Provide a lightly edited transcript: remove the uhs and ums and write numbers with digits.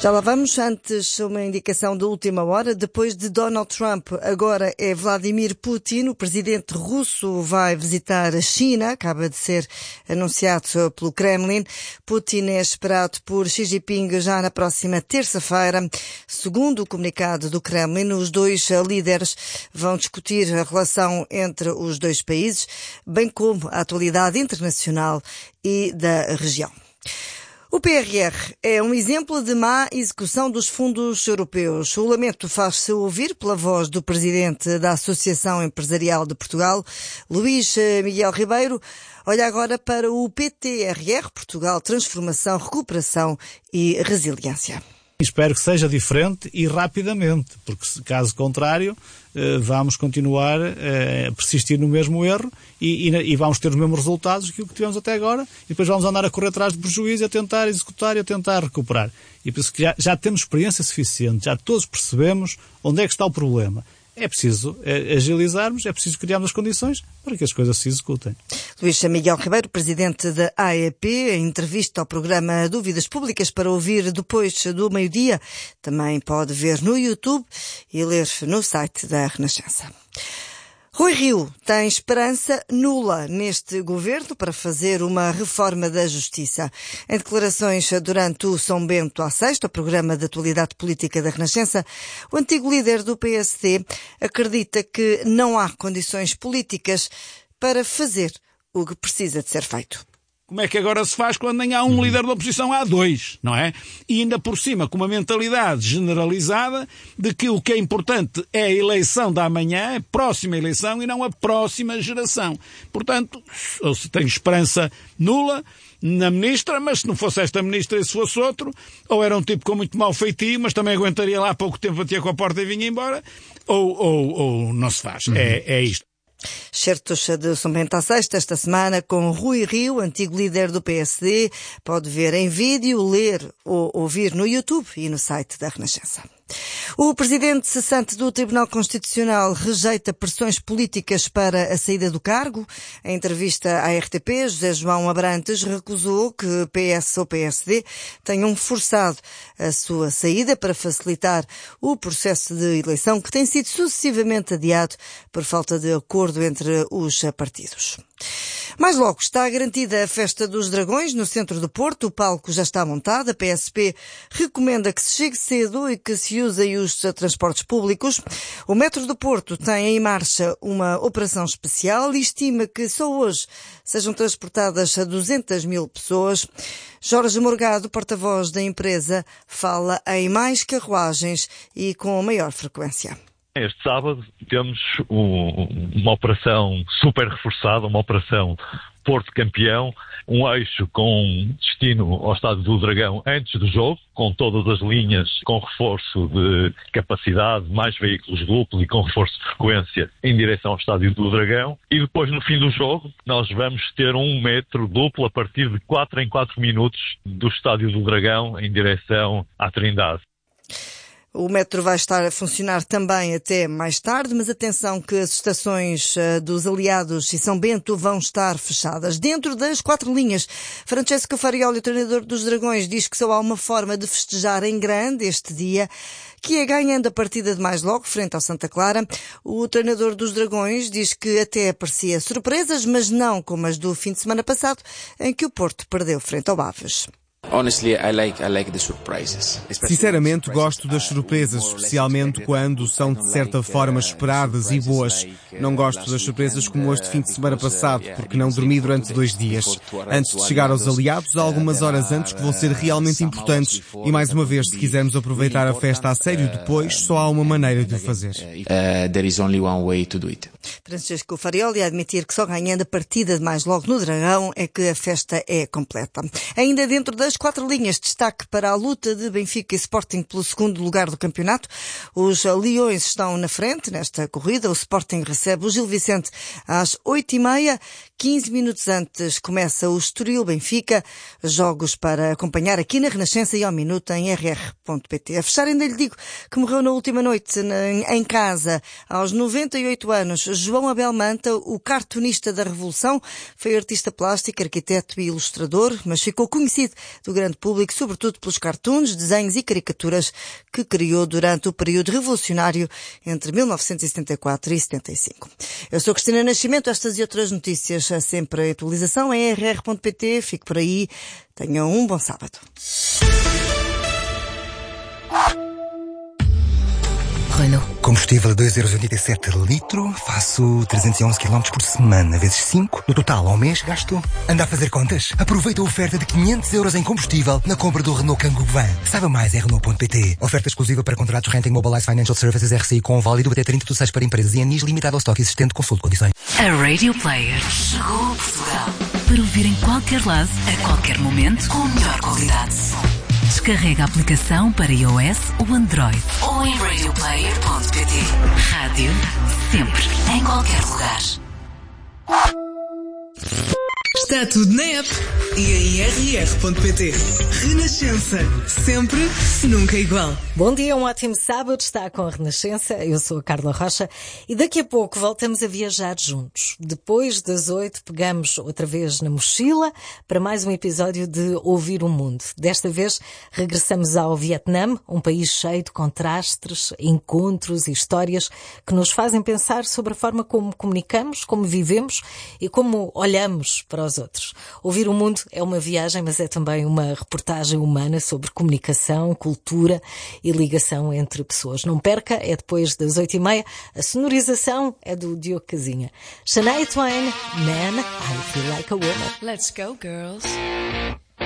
Já lá vamos. Antes, uma indicação de última hora. Depois de Donald Trump, agora é Vladimir Putin. O presidente russo vai visitar a China. Acaba de ser anunciado pelo Kremlin. Putin é esperado por Xi Jinping já na próxima terça-feira. Segundo o comunicado do Kremlin, os dois líderes vão discutir a relação entre os dois países, bem como a atualidade internacional e da região. O PRR é um exemplo de má execução dos fundos europeus. O lamento faz-se ouvir pela voz do presidente da Associação Empresarial de Portugal, Luís Miguel Ribeiro. Olha agora para o PTRR, Portugal Transformação, Recuperação e Resiliência. Espero que seja diferente e rapidamente, porque caso contrário vamos continuar a persistir no mesmo erro e vamos ter os mesmos resultados que o que tivemos até agora e depois vamos andar a correr atrás de prejuízo, a tentar executar e a tentar recuperar. E por isso que já temos experiência suficiente, já todos percebemos onde é que está o problema. É preciso agilizarmos, é preciso criarmos as condições para que as coisas se executem. Luís Miguel Ribeiro, presidente da AEP, em entrevista ao programa Dúvidas Públicas para ouvir depois do meio-dia. Também pode ver no YouTube e ler no site da Renascença. Rui Rio tem esperança nula neste governo para fazer uma reforma da Justiça. Em declarações durante o São Bento à Sexta, o programa de atualidade política da Renascença, o antigo líder do PSD acredita que não há condições políticas para fazer o que precisa de ser feito. Como é que agora se faz quando nem há um líder da oposição, há dois, não é? E ainda por cima com uma mentalidade generalizada de que o que é importante é a eleição da amanhã, a próxima eleição e não a próxima geração. Portanto, eu tenho esperança nula na ministra, mas se não fosse esta ministra e se fosse outro, ou era um tipo com muito mau feitio, mas também aguentaria lá pouco tempo, batia com a porta e vinha embora, ou não se faz. É isto. Certos de São Bento à Sexta, esta semana, com Rui Rio, antigo líder do PSD. Pode ver em vídeo, ler ou ouvir no YouTube e no site da Renascença. O presidente cessante do Tribunal Constitucional rejeita pressões políticas para a saída do cargo. Em entrevista à RTP, José João Abrantes recusou que PS ou PSD tenham forçado a sua saída para facilitar o processo de eleição que tem sido sucessivamente adiado por falta de acordo entre os partidos. Mais logo está garantida a Festa dos Dragões no centro do Porto. O palco já está montado. A PSP recomenda que se chegue cedo e que se usem os transportes públicos. O Metro do Porto tem em marcha uma operação especial e estima que só hoje sejam transportadas 200 mil pessoas. Jorge Morgado, porta-voz da empresa, fala em mais carruagens e com maior frequência. Este sábado temos uma operação super reforçada, uma operação Porto Campeão, um eixo com destino ao Estádio do Dragão antes do jogo, com todas as linhas com reforço de capacidade, mais veículos duplos e com reforço de frequência em direção ao Estádio do Dragão. E depois, no fim do jogo, nós vamos ter um metro duplo a partir de 4 em 4 minutos do Estádio do Dragão em direção à Trindade. O metro vai estar a funcionar também até mais tarde, mas atenção que as estações dos Aliados e São Bento vão estar fechadas. Dentro das 4 linhas, Francesco Farioli, o treinador dos Dragões, diz que só há uma forma de festejar em grande este dia, que é ganhando a partida de mais logo, frente ao Santa Clara. O treinador dos Dragões diz que até aparecia surpresas, mas não como as do fim de semana passado, em que o Porto perdeu frente ao Aves. Sinceramente, gosto das surpresas, especialmente quando são de certa forma esperadas e boas. Não gosto das surpresas como este fim de semana passado, porque não dormi durante 2 dias. Antes de chegar aos Aliados, há algumas horas antes que vão ser realmente importantes. E mais uma vez, se quisermos aproveitar a festa a sério depois, só há uma maneira de o fazer. Francesco Farioli a admitir que só ganhando a partida de mais logo no Dragão é que a festa é completa. Ainda dentro das 4 linhas, destaque para a luta de Benfica e Sporting pelo segundo lugar do campeonato. Os Leões estão na frente nesta corrida. O Sporting recebe o Gil Vicente às 8h30. 15 minutos antes começa o Estoril-Benfica. Jogos para acompanhar aqui na Renascença e ao minuto em rr.pt. A fechar ainda lhe digo que morreu na última noite em casa, aos 98 anos, João João Abel Manta, o cartunista da Revolução, foi artista plástico, arquiteto e ilustrador, mas ficou conhecido do grande público, sobretudo pelos cartoons, desenhos e caricaturas que criou durante o período revolucionário entre 1974 e 75. Eu sou Cristina Nascimento, estas e outras notícias sempre em atualização em rr.pt. Fico por aí. Tenham um bom sábado. Renault. Combustível a 2,87 € litro, faço 311 km por semana, vezes 5. No total, ao mês, gasto... Anda a fazer contas? Aproveita a oferta de 500 € em combustível na compra do Renault Kangoo Van. Saiba mais em Renault.pt. Oferta exclusiva para contratos Renting Mobilize Financial Services RCI com válido até 30/6 para empresas e anis limitado ao estoque existente. Consulte condições. A Radio Player chegou a Portugal para ouvir em qualquer lado, a qualquer momento, com a melhor qualidade. Descarrega a aplicação para iOS ou Android ou em radioplayer.pt. Rádio sempre, em qualquer lugar. Está tudo na app e em rr.pt. Renascença, sempre, nunca igual. Bom dia, um ótimo sábado, está com a Renascença, eu sou a Carla Rocha e daqui a pouco voltamos a viajar juntos. Depois das 8 pegamos outra vez na mochila para mais um episódio de Ouvir o Mundo. Desta vez regressamos ao Vietnã, um país cheio de contrastes, encontros e histórias que nos fazem pensar sobre a forma como comunicamos, como vivemos e como olhamos para os outros. Ouvir o Mundo é uma viagem, mas é também uma reportagem humana sobre comunicação, cultura e ligação entre pessoas. Não perca, é depois das 8h30. A sonorização é do Diogo Casinha. Shania Twain, Man, I Feel Like a Woman. Let's go, girls.